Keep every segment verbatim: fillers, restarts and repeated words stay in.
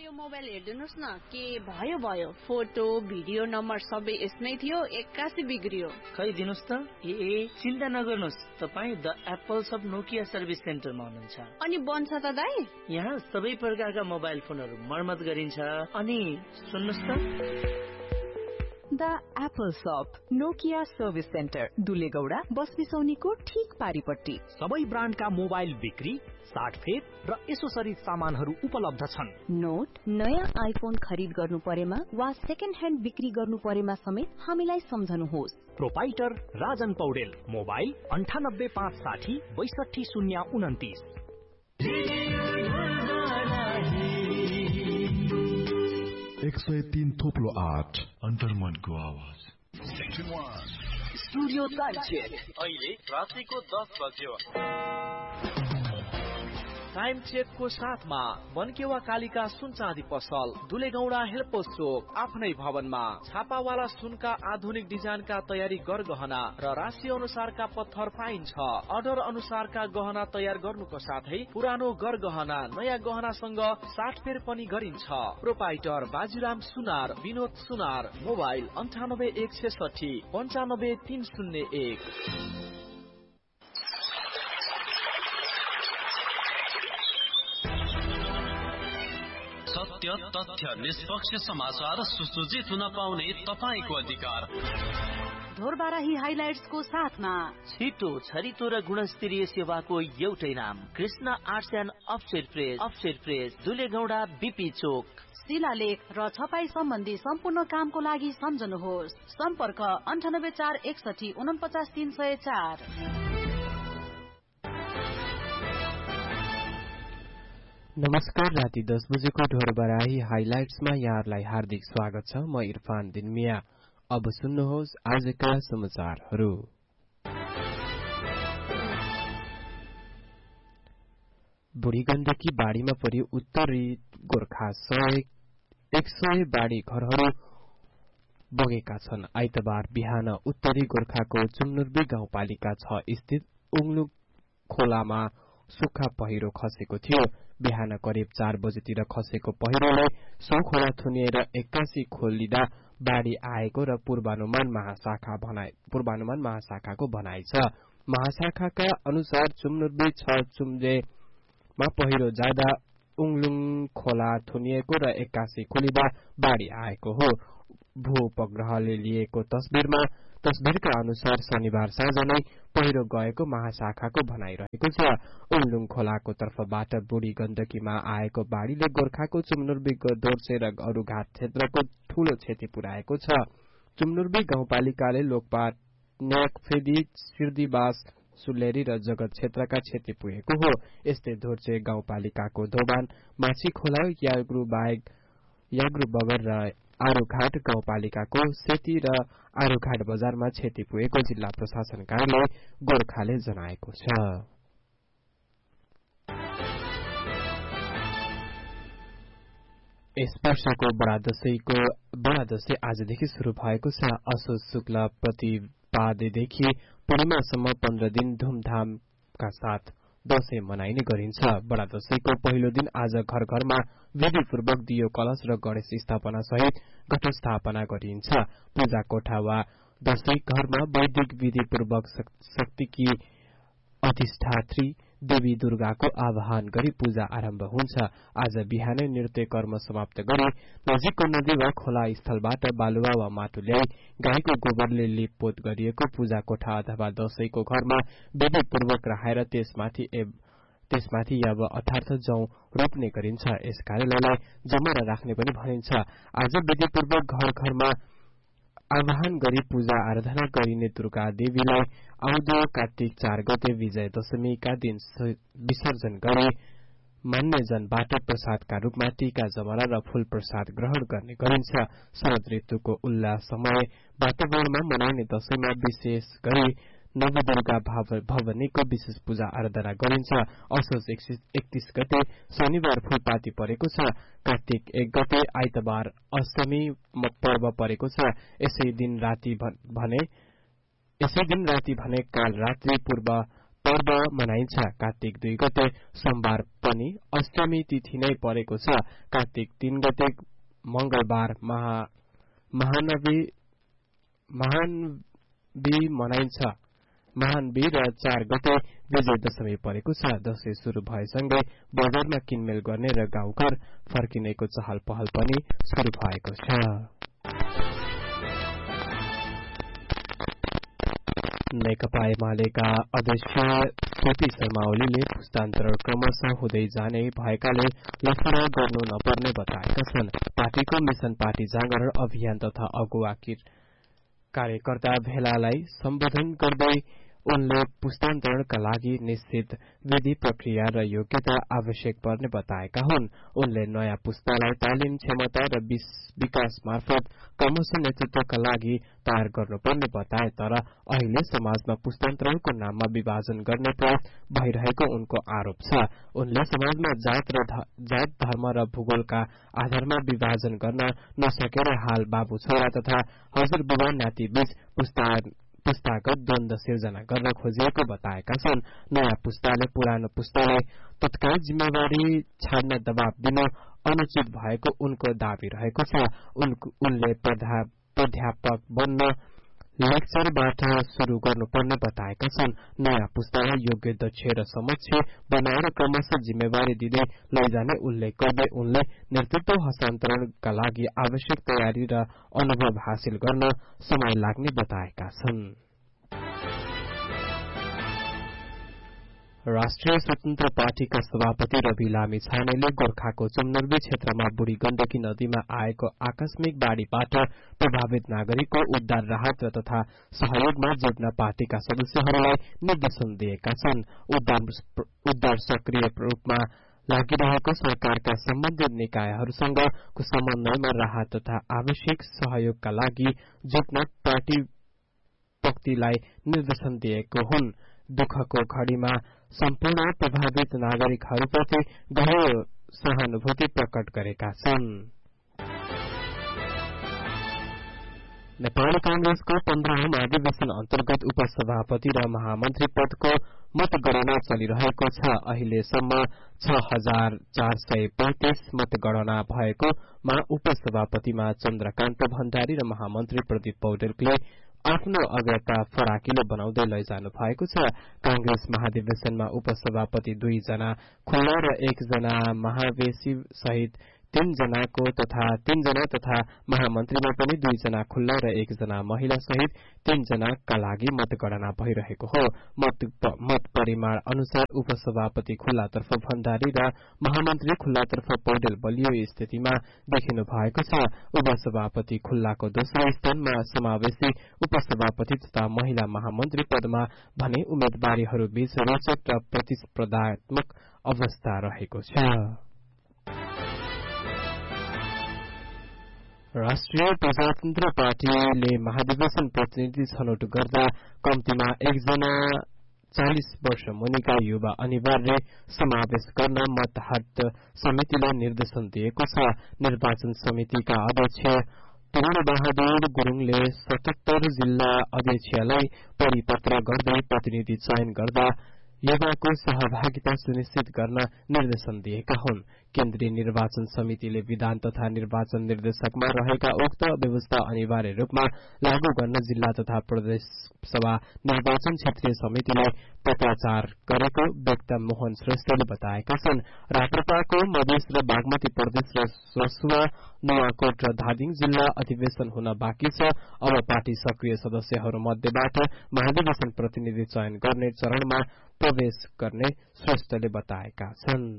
यो मोबाइल हेर्दिनुस् न के भयो भयो फोटो भिडियो नम्बर सबै यसमै थियो एक्कासी बिग्रियो खै दिनुस् त ए चिन्ता नगर्नुस् तपाई the Apple sub Nokia service सेन्टरमा हुनुहुन्छ। अनि बन्छ त दाइ? यहाँ सबै प्रकारका मोबाइल फोनहरू मर्मत गरिन्छ। अनि सुन्नुस् त द एप्पल शप नोकिया सर्भिस सेन्टर दुलेगौडा बस बिसौनीको ठीक पारिपट्टि। सबै ब्रान्डका मोबाइल बिक्री साटफेर र एसोसरिज सामानहरू उपलब्ध छन्। नोट नयाँ आइफोन खरिद गर्नु परेमा वा सेकेन्ड ह्यान्ड बिक्री गर्नु परेमा समेत हामीलाई सम्झनुहोस्। प्रोपाइटर राजन पौडेल मोबाइल अन्ठानब्बे पाँच साठी बैसठी शून्य उन्तिस। एक सय तीन थोप्लो आठ अन्तर्मनको आवाज। स्टुडियो टाइम चेक अहिले रातिको दस बज्यो। टाइम चेक को साथमा बनकेवा कालिका सुन चाँदी पसल दुलेगौडा हेलपोस्ट चोक आफ्नै भवनमा छापावाला सुनका आधुनिक डिजाइनका तयारी गरगहना र राशि अनुसारका पत्थर पाइन्छ। अर्डर अनुसारका गहना तयार गर्नुको साथै पुरानो गरगहना नयाँ गहनासँग साटफेर पनि गरिन्छ। प्रोपाइटर बाजीराम सुनार विनोद सुनार मोबाइल अन्ठानब्बे एक छेसठी पन्चानब्बे तीन शून्य एक। सत्य तथ्य निष्पक्ष समाचार सुसूचित हुन पाउने तपाईको अधिकार। ढोरबाराही हाइलाइट्स को साथमा छिटो छरितो र गुणस्तरीय सेवाको एउटै नाम Krishna arts and upset press. Upset press दुलेगौडा BP चोक। शिलालेख र छपाई सम्बन्धी सम्पूर्ण कामको लागि सम्झनुहोस्। सम्पर्क अन्ठानब्बे चार एकसठी उनपचास तीन सय चार। नमस्कार, राति दस बजेको ढोरबाराही हाइलाइट्समा यहाँहरूलाई हार्दिक स्वागत छ। म इरफान दिनमिया। अब सुन्नुहोस् आजका समाचारहरू। बुढी गण्डकी बाढीमा परि उत्तरी गोर्खा सय एक सय बाढी घरहरू बगेका छन्। आइतबार बिहान उत्तरी गोर्खाको चुम्नुर्बी गाउँपालिका छ स्थित उङ्लुक खोलामा सुक्खा पहिरो खसेको थियो। बिहान करिब चार बजेतिर खसेको पहिरोले सौ खोला थुनिएर एक्कासी खोलिँदा बाढी आएको र पूर्वानुमान महाशाखा भनाइ पूर्वानुमान महाशाखाको भनाइ छ। महाशाखाका अनुसार चुम्नुर्बी छ चुम्जेमा पहिरो जाँदा उङ्लुङ खोला थुनिएको र एक्कासी खोलिँदा बाढी आएको हो। भू उपग्रहले लिएको तस्बिरमा तस्बिरका अनुसार शनिबार साँझ नै पहिरो गएको महाशाखाको भनाइरहेको छ। उङ्लुङ खोलाको तर्फबाट बुढी गण्डकीमा आएको बाढीले गोर्खाको चुम्नुर्बी दोर्से र अरूघाट क्षेत्रको ठूलो क्षति पुर्याएको छ। चुम्नुर्बी गाउँपालिकाले लोकपाट न्याकफेदी सिर्दीबास सुलेरी र जगत क्षेत्रका क्षति पुगेको हो। यस्तै धोर्चे गाउँपालिकाको धोबान माछी खोला याग्रु बाहेक याग्रु बगर र आरूघाट गाउँपालिकाको सेती र आरूघाट बजारमा क्षति पुगेको जिल्ला प्रशासन कार्यालय गोर्खाले जनाएको छ। यस वर्षको बडा दशैंको बडा दशैं आजदेखि शुरू भएको छ। असोज शुक्ल प्रतिपादेदेखि पूर्णिमासम्म पन्ध्र दिन धूमधामका साथ दशैं मनाइने गरिन्छ। बडा दशैंको पहिलो दिन आज घर घरमा विधिपूर्वक दियो कलश र गणेश स्थापना सहित घटस्थापना गरिन्छ। पूजा कोठा वा दशैं घरमा वैदिक विधिपूर्वक शक्तिकी अधिष्ठात्री देवी दुर्गाको आवाहन गरी पूजा आरम्भ हुन्छ। आज बिहानै नृत्य कर्म समाप्त गरी नजिकको नदी वा खोला स्थलबाट बालुवा वा माटो ल्याई गाईको गोबरले लिपपोत गरिएको पूजा कोठा अथवा दशैंको घरमा विधिपूर्वक राखेर त्यसमाथि त्यसमाथि अब अर्थार्थ जौ रोप्ने गरिन्छ। यस कार्यालयलाई जमरा राख्ने पनि भनिन्छ। आज विधिपूर्वक घर घरमा आवाहन गरी पूजा आराधना गरिने दुर्गा देवीलाई आउँदो कार्तिक चार गते विजय दशमीका दिन विसर्जन गरी मान्यजनबाट प्रसादका रूपमा टीका जमरा र फूल प्रसाद ग्रहण गर्ने गरिन्छ। शरद ऋतुको उल्लास समय वातावरणमा मनाइने दशैंमा विशेष गरी नवदुर्गा भवानीको विशेष पूजा आराधना गरिन्छ। असोज एकतीस गते शनिबार फूलपाती परेको छ। कार्तिक एक गते आइतबार अष्टमी पर्व परेको छ। यसै दिन राति भने यसै दिन राति भने काल रात्रि पूर्व पर्व मनाइन्छ। कार्तिक दुई गते सोमबार पनि अष्टमी तिथि नै परेको छ। कार्तिक तीन गते मंगलबार महा महानवी महानवी मनाइन्छ। महानवी र चार गते विजय दशमी परेको छ। दशैं शुरू भएसँगै बजारमा किनमेल गर्ने र गाउँघर फर्किनेको चहल पहल पनि शुरू भएको छ। नेकपा एमालेका अध्यक्ष केपी शर्मा ओलीले पुस्तान्तरण क्रमशः हुँदै जाने भएकाले लफडा गर्नु नपर्ने बताएका छन्। पार्टीको मिशन पार्टी जागरण अभियान तथा अगुवा कार्यकर्ता भेलालाई सम्बोधन गर्दै उनले पुस्तान्तरणका लागि निश्चित विधि प्रक्रिया र योग्यता आवश्यक पर्ने बताएका हुन्। उनले नयाँ पुस्तालाई तालिम क्षमता र विकास मार्फत क्रमशः नेतृत्वका लागि तयार गर्नुपर्ने बताए। तर अहिले समाजमा पुस्तान्तरणको नाममा विभाजन गर्ने प्रयास भइरहेको उनको आरोप छ। उनले समाजमा जात र जात धर्म र भूगोलका आधारमा विभाजन गर्न नसकेर हाल बाबु छोरा तथा हजुरबुबा नाति बीच पुस्ता पुस्तागत द्वन्द सिर्जना गर्न खोजिएको बताएका छन्। नयाँ पुस्ताले पुरानो पुस्तालाई तत्काल जिम्मेवारी छाड्न दबाव दिन अनुचित भएको उनको दावी रहेको छ। उनले प्राध्यापक बन्न लेक्चरबाट शुरू गर्नुपर्ने बताएका छन्। नयाँ पुस्तालाई योग्य दक्ष र समक्ष बनाएर क्रमशः जिम्मेवारी दिँदै लैजाने उल्लेख गर्दै उनले नेतृत्व हस्तान्तरणका लागि आवश्यक तयारी र अनुभव हासिल गर्न समय लाग्ने बताएका छन्। राष्ट्रिय स्वतन्त्र पार्टीका सभापति रवि लामी छानेले गोर्खाको चुम्नर्बी क्षेत्रमा बुढी गण्डकी नदीमा आएको आकस्मिक बाढ़ीबाट प्रभावित नागरिकको उद्धार राहत तथा सहयोगमा जुट्न पार्टीका सदस्यहरूलाई निर्देशन दिएका छन्। उद्धार सक्रिय रूपमा लागिरहेको सरकारका सम्बन्धित निकायहरूसँग समन्वयमा राहत तथा आवश्यक सहयोगका लागि जुट्न पार्टी पक्तिलाई निर्देशन दिएको हुन्। दुःखको घड़ीमा सम्पूर्ण प्रभावित नागरिकहरूप्रति गहिरो सहानुभूति प्रकट गरेका छन्। नेपाली कांग्रेसको पन्ध्रौं महाधिवेशन अन्तर्गत उपसभापति र महामन्त्री पदको मतगणना चलिरहेको छ। अहिलेसम्म छ हजार चार सय पैंतिस मतगणना भएकोमा उपसभापतिमा चन्द्रकान्त भण्डारी र महामन्त्री प्रदीप पौडेलले आफ्नो अग्रता फराकिलो बनाउँदै लैजानु भएको छ। कांग्रेस महाधिवेशनमा उपसभापति दुईजना खुल्ला र एकजना महावेशी सहित तीनजनाको तथा तीनजना तथा महामन्त्रीमा पनि दुईजना खुल्ला र एकजना महिला सहित तीनजनाका लागि मतगणना भइरहेको हो। मत परिमाण अनुसार उपसभापति खुल्लातर्फ भण्डारी र महामन्त्री खुल्लातर्फ पौडेल बलियो स्थितिमा देखिनु भएको छ। उपसभापति खुल्लाको दोस्रो स्थानमा समावेशी उपसभापति तथा महिला महामन्त्री पदमा भने उम्मेद्वारीहरू बीच रोचक र प्रतिस्पर्धात्मक अवस्था रहेको छ। राष्ट्रिय प्रजातन्त्र पार्टीले महाधिवेशन प्रतिनिधि छनौट गर्दा कम्तीमा एकजना चालिस वर्ष मुनिका युवा अनिवार्य समावेश गर्न मतहट समितिलाई निर्देशन दिएको छ। निर्वाचन समितिका अध्यक्ष पूर्णबहादुर गुरूङले सतहत्तर जिल्ला अध्यक्षलाई परिपत्र गर्दै प्रतिनिधि चयन गर्दा युवाको सहभागिता सुनिश्चित गर्न निर्देशन दिएका हुन्। केन्द्रीय निर्वाचन समितिले विधान तथा निर्वाचन निर्देशकमा रहेका उक्त व्यवस्था अनिवार्य रूपमा लागू गर्न जिल्ला तथा प्रदेश सभा निर्वाचन क्षेत्रीय समितिलाई पत्राचार गरेको व्यक्त मोहन श्रेष्ठले बताएका छन्। राप्रपाको मधेस र बागमती प्रदेश र रसुवा नुवाकोट र धादिङ जिल्ला अधिवेशन हुन बाँकी छ। अब पार्टी सक्रिय सदस्यहरू मध्येबाट महाधिवेशन प्रतिनिधि चयन गर्ने चरणमा प्रवेश गर्ने श्रेष्ठले बताएका छन्।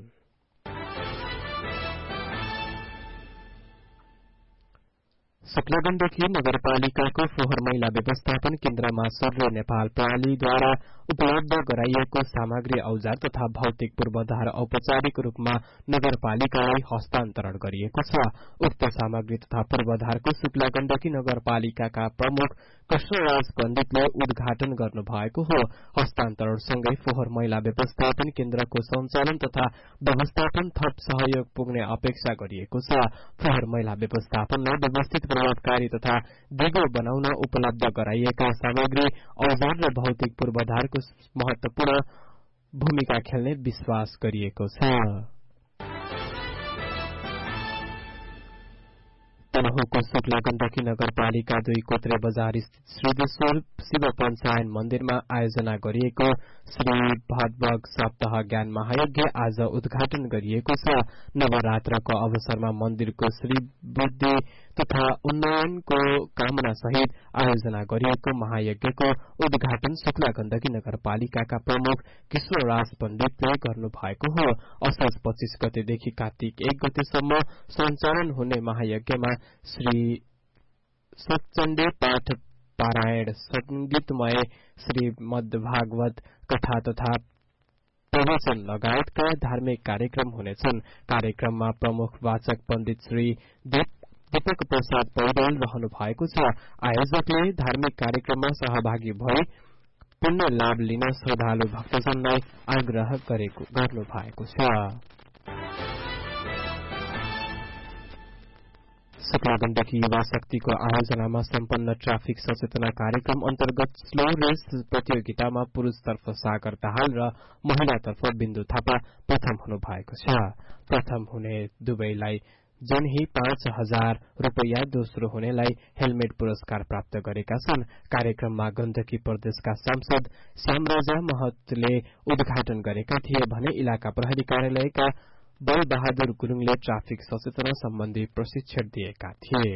शुक्लागण्डकी नगरपालिकाको फोहोर मैला व्यवस्थापन केन्द्रमा सर्वे नेपाल प्रणालीद्वारा उपलब्ध गराइएको सामग्री औजार तथा भौतिक पूर्वाधार औपचारिक रूपमा नगरपालिकालाई हस्तान्तरण गरिएको छ। उक्त सामग्री तथा पूर्वाधारको शुक्लागण्डकी नगरपालिकाका प्रमुख कृष्णराज पण्डितले उद्घाटन गर्नु भएको हो। हस्तान्तरणसँगै फोहोर मैला व्यवस्थापन केन्द्रको सञ्चालन तथा व्यवस्थापन थप सहयोग पुग्ने अपेक्षा गरिएको छ। फोहोर मैला व्यवस्थापनलाई व्यवस्थित प्रभावकारी तथा दिगो बनाउन उपलब्ध गराइएका सामग्री, औजार र भौतिक पूर्वाधारको महत्वपूर्ण भूमिका खेल्ने विश्वास गरिएको छ। तनहुँको शुक्ला गण्डकी नगरपालिका दुई कोत्रे बजार स्थित श्रीदेश्वर शिव पञ्चायन मन्दिरमा आयोजना गरिएको श्री भदभग सप्ताह ज्ञान महायज्ञ आज उद्घाटन गरिएको छ। नवरात्रको अवसरमा मन्दिरको श्री वृद्धि तथा उन्नयनको कामना सहित आयोजना गरिएको महायज्ञको उद्घाटन शुक्ला गण्डकी नगरपालिकाका प्रमुख किशोरराज पण्डितले गर्नु भएको हो। असोज पच्चीस गतेदेखि कार्तिक एक गतेसम्म सञ्चालन हुने महायज्ञमा श्री सचण्डे पाठ पारायण, संगीतमय श्रीमद् भागवत कथा तथा प्रवचन लगायतका धार्मिक कार्यक्रम हुनेछन्। कार्यक्रममा प्रमुख वाचक पण्डित श्री दीपक प्रसाद पौडेल रहनु भएको छ। आयोजकले धार्मिक कार्यक्रममा सहभागी भई पुण्य लाभ लिन श्रद्धालु भक्तजनलाई आग्रह गरेको गर्नु भएको छ। शुक्ला गण्डकी युवा शक्तिको आयोजनामा सम्पन्न ट्राफिक सचेतना कार्यक्रम अन्तर्गत स्लो रेस प्रतियोगितामा पुरूषतर्फ सागर दाहाल र महिलातर्फ बिन्दु थापा प्रथम हुनु भएको छ। प्रथम हुने दुवैलाई जनही पाँच हजार रूपियाँ, दोस्रो हुनेलाई हेलमेट पुरस्कार प्राप्त गरेका छन्। कार्यक्रममा गण्डकी प्रदेशका सांसद श्यामराजा महतले उद्घाटन गरेका थिए भने इलाका प्रहरी कार्यालयका बल बहादुर गुरूङले ट्राफिक सचेतना सम्बन्धी प्रशिक्षण दिएका थिए।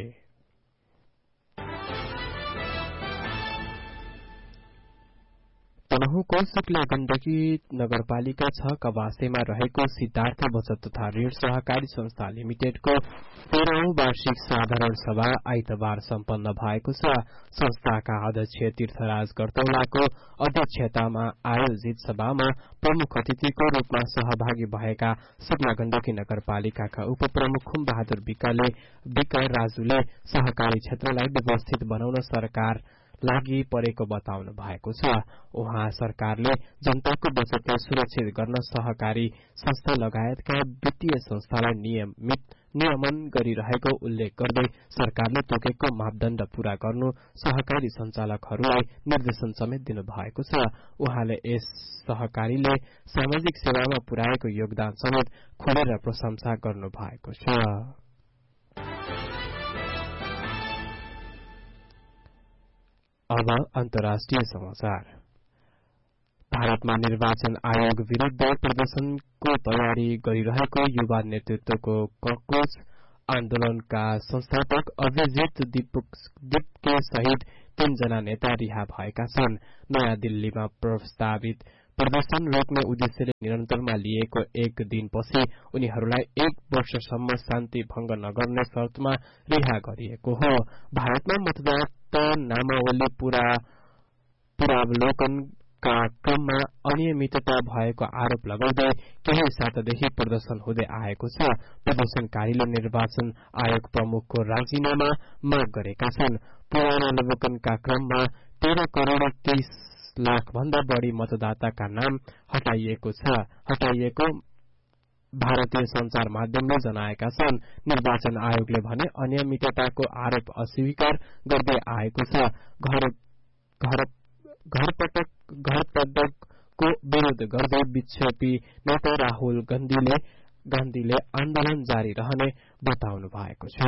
तनहुँको शुक्ला गण्डकी नगरपालिका छ कवासेमा रहेको सिद्धार्थ बचत तथा ऋण सहकारी संस्था लिमिटेडको तेह्रौं वार्षिक साधारण सभा आइतबार सम्पन्न भएको छ। संस्थाका अध्यक्ष तीर्थराज गर्तौलाको अध्यक्षतामा आयोजित सभामा प्रमुख अतिथिको रूपमा सहभागी भएका शुक्ला गण्डकी नगरपालिकाका उपप्रमुख खुम बहादुर विकले विक राजुले सहकारी क्षेत्रलाई व्यवस्थित बनाउन सरकार लागि परेको बताउनु भएको छ। उहाँ सरकारले जनताको बचतलाई सुरक्षित गर्न सहकारी संस्था लगायतका वित्तीय संस्थालाई नियमित नियमन गरिरहेको उल्लेख गर्दै सरकारले तोकेको मापदण्ड पूरा गर्नु सहकारी सञ्चालकहरूलाई निर्देशन समेत दिनु भएको छ। उहाँले यस सहकारीले सामाजिक सेवामा पुर्याएको योगदान समेत खुलेर प्रशंसा गर्नु भएको छ। अब अन्तर्राष्ट्रिय समाचार। भारतमा निर्वाचन आयोग विरूद्ध प्रदर्शनको तयारी गरिरहेको युवा नेतृत्वको कक्रोच आन्दोलनका संस्थापक अभिजित दीपके सहित तीनजना नेता रिहा भएका छन्। नयाँ दिल्लीमा प्रस्तावित प्रदर्शन रोक्ने उद्देश्यले निरन्तरमा लिएको एक दिनपछि उनीहरूलाई एक वर्षसम्म शान्ति भंग नगर्ने शर्तमा रिहा गरिएको हो। भारतमा मतदाता नामावली पूरा पुरावलोकनका क्रममा अनियमितता भएको आरोप लगाउँदै केही सातादेखि प्रदर्शन हुँदै आएको छ। प्रदर्शनकारीले निर्वाचन आयोग प्रमुखको राजीनामा माग गरेका छन्। पुरावलोकनका क्रममा तेह्र करोड़ तेइस लाख भन्दा बढ़ी मतदाताका नाम हटाइएको छ हटाइएको भारतीय संचार माध्यमले जनाएका छन्। निर्वाचन आयोगले भने अनियमितताको आरोप अस्वीकार गर्दै आएको छ। घर घर घरपटक घरपटकको विरोध गर्दै विक्षेपी नेता राहुल गान्धीले गान्धीले आन्दोलन जारी रहने बताउनु भएको छ।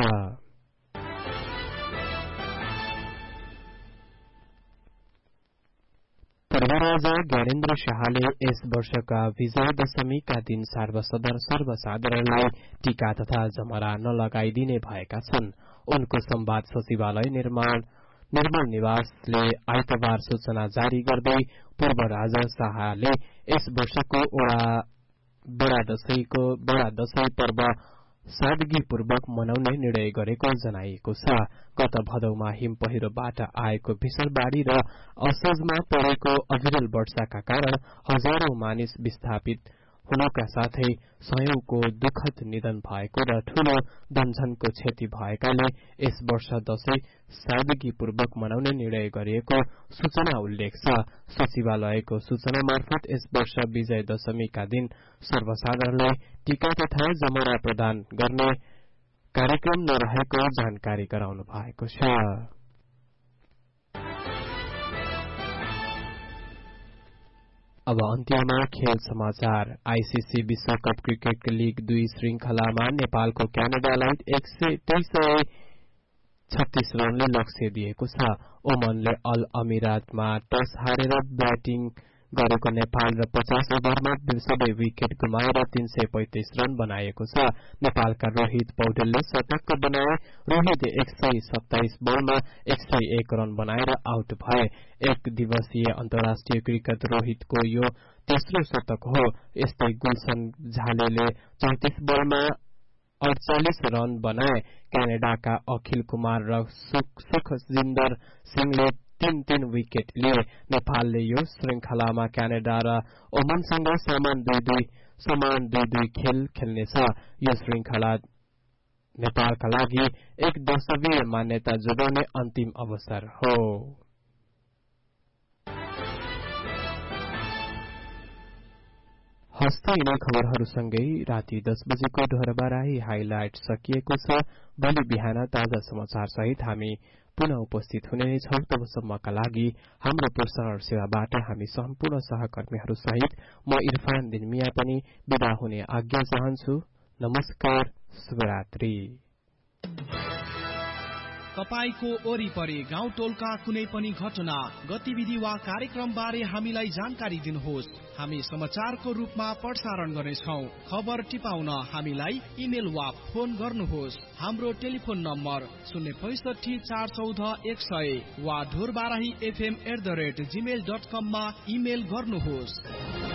राजा ज्ञानेन्द्र शाहले यस वर्षका विजय दशमीका दिन सर्वसाधारणलाई टीका तथा जमरा नलगाइदिने भएका छन्। उनको संवाद सचिवालय निर्माण निर्मल निवासले आइतबार सूचना जारी गर्दै पूर्व राजा शाहले यस वर्षको बडा दशैंको बडा दशैं पर्व सादगीपूर्वक मनाउने निर्णय गरेको जनाइएको छ। गत भदौमा हिम पहिरोबाट आएको भीषण बाढ़ी र असोजमा परेको अविरल वर्षाका कारण हजारौं मानिस विस्थापित हुनका साथै सयौंको दुखद निधन भएको र ठूलो धनजनको क्षति भएकाले यस वर्ष दशैं सादगीपूर्वक मनाउने निर्णय गरिएको सूचना उल्लेख छ। सचिवालयको सूचना मार्फत यस वर्ष विजय दशमीका दिन सर्वसाधारणलाई टीका तथा जमरा प्रदान गर्ने कार्यक्रम नरहेको जानकारी गराउनु भएको छ। अब अन्त्यमा खेल समाचार। आईसीसी विश्वकप क्रिकेट लीग दुई श्रृंखलामा नेपालको क्यानाडालाई एक सय तेइस सय छत्तीस रनले लक्ष्य दिएको छ। ओमनले अल अमिरातमा टस हारेर ब्याटिङ गरेको नेपाल र पचास ओभरमा सबै विकेट गुमाएर तीन सय पैंतिस रन बनाएको छ। नेपालका रोहित पौडेलले शतक बनाए। रोहित एक सय सत्ताइस बलमा एक सय एक रन बनाएर आउट भए। एक दिवसीय अन्तर्राष्ट्रिय क्रिकेट रोहितको यो तेस्रो शतक हो। यस्तै गुलशन झालेले चौतिस बलमा अड़चालिस रन बनाए। क्यानाडाका अखिल कुमार र सुखजिन्दर सिंहले तीन तीन विकेट लिए। नेपालले यो श्रृंखलामा क्यानाडा र ओमनसँग समान दुई दुई समान दुई दुई खेल खेल्नेछ। यो श्रृंखला नेपालका लागि एक दशवीय मान्यता जोगाउने अन्तिम अवसर हो। हस्ता यिनै खबरहरूसँगै राति दस बजेको ढोरबाराई हाइलाइट सकिएको छ। भोलि बिहान ताजा समाचार सहित हामी पुनः उपस्थित हुने नै छौं। तबसम्मका लागि हाम्रो प्रसारण सेवाबाट हामी सम्पूर्ण सहकर्मीहरू सहित म इरफान दिनमिया पनि विदा हुने आज्ञा चाहन्छु। नमस्कार, शुभरात्रि। तपाईको वरिपरि गाउँ टोलका कुनै पनि घटना, गतिविधि वा कार्यक्रम बारे हामीलाई जानकारी दिनुहोस्। हामी समाचारको रूपमा प्रसारण गर्नेछौं। खबर टिपाउन हामीलाई इमेल वा फोन गर्नुहोस्। हाम्रो टेलिफोन नम्बर शून्य पैसठी चार चौध एक सय वा Dhorbarahi FM at the rate Gmail dot कममा इमेल गर्नुहोस्।